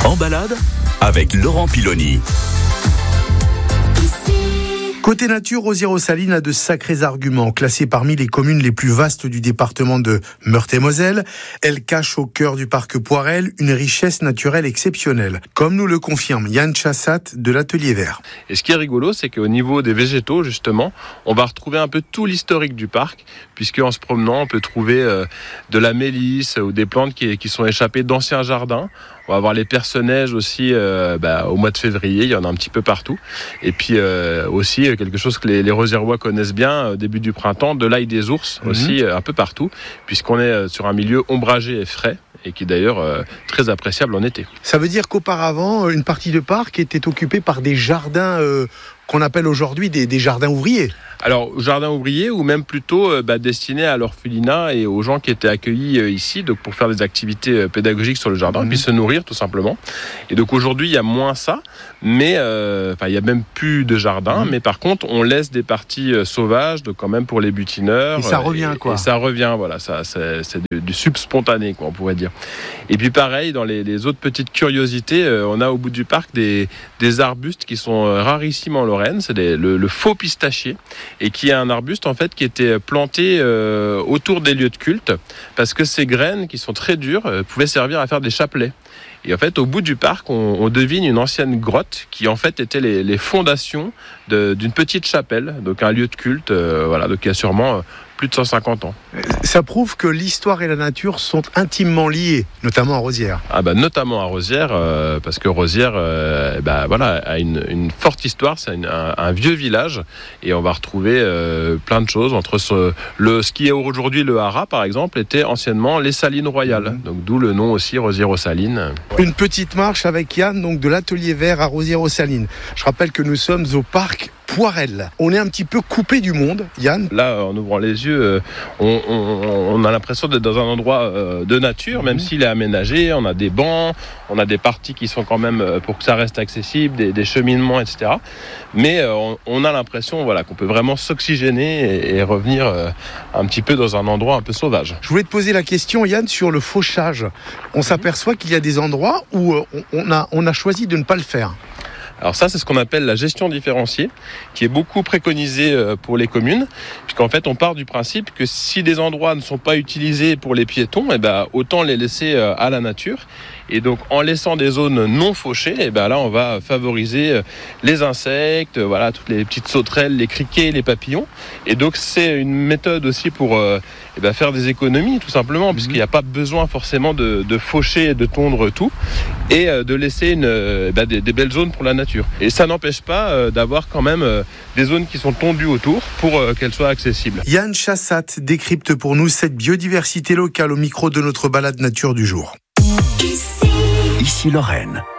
En balade avec Laurent Piloni. Côté nature, Rosières-aux-Salines a de sacrés arguments. Classée parmi les communes les plus vastes du département de Meurthe-et-Moselle, elle cache au cœur du parc Poirel une richesse naturelle exceptionnelle, comme nous le confirme Yann Chassat de l'Atelier Vert. Et ce qui est rigolo, c'est qu'au niveau des végétaux, justement, on va retrouver un peu tout l'historique du parc, puisque en se promenant, on peut trouver de la mélisse ou des plantes qui sont échappées d'anciens jardins. On va avoir les perce-neige aussi au mois de février, il y en a un petit peu partout. Et puis aussi quelque chose que les Rosiérois connaissent bien au début du printemps, de l'ail des ours aussi un peu partout, puisqu'on est sur un milieu ombragé et frais, et qui est d'ailleurs très appréciable en été. Ça veut dire qu'auparavant, une partie de parc était occupée par des jardins qu'on appelle aujourd'hui des jardins ouvriers. Alors, jardin ouvrier ou même plutôt destiné à l'orphelinat et aux gens qui étaient accueillis ici, donc pour faire des activités pédagogiques sur le jardin, et puis se nourrir tout simplement. Et donc aujourd'hui, il y a moins ça, mais il y a même plus de jardin, mais par contre, on laisse des parties sauvages, donc quand même pour les butineurs. Et ça revient quoi. Et ça revient, voilà, ça, c'est du sub-spontané, quoi, on pourrait dire. Et puis pareil, dans les autres petites curiosités, on a au bout du parc des arbustes qui sont rarissimes en Lorraine, c'est le faux pistachier, et qui est un arbuste en fait qui était planté autour des lieux de culte, parce que ces graines qui sont très dures pouvaient servir à faire des chapelets. Et en fait, au bout du parc, on devine une ancienne grotte qui en fait était les fondations d'une petite chapelle, donc un lieu de culte, donc qui a sûrement plus de 150 ans. Ça prouve que l'histoire et la nature sont intimement liées, notamment à Rosières. Notamment à Rosières, parce que Rosières a une forte histoire, c'est un vieux village, et on va retrouver plein de choses entre ce qui est aujourd'hui le Haras, par exemple, était anciennement les Salines Royales, donc d'où le nom aussi Rosières-aux-Salines. Une petite marche avec Yann, donc de l'Atelier Vert à Rosières-aux-Salines. Je rappelle que nous sommes au parc Poirel. On est un petit peu coupé du monde, Yann. Là, en ouvrant les yeux, on a l'impression d'être dans un endroit de nature, même s'il est aménagé. On a des bancs, on a des parties qui sont quand même pour que ça reste accessible, des cheminements, etc. Mais on a l'impression qu'on peut vraiment s'oxygéner et revenir un petit peu dans un endroit un peu sauvage. Je voulais te poser la question, Yann, sur le fauchage. On s'aperçoit qu'il y a des endroits où on a choisi de ne pas le faire. Alors ça, c'est ce qu'on appelle la gestion différenciée, qui est beaucoup préconisée pour les communes, puisqu'en fait, on part du principe que si des endroits ne sont pas utilisés pour les piétons, autant les laisser à la nature. Et donc, en laissant des zones non fauchées, là, on va favoriser les insectes, toutes les petites sauterelles, les criquets, les papillons. Et donc, c'est une méthode aussi pour faire des économies, tout simplement, puisqu'il n'y a pas besoin forcément de faucher et de tondre tout, et de laisser des belles zones pour la nature. Et ça n'empêche pas d'avoir quand même des zones qui sont tondues autour pour qu'elles soient accessibles. Yann Chassat décrypte pour nous cette biodiversité locale au micro de notre balade nature du jour. Ici Lorraine.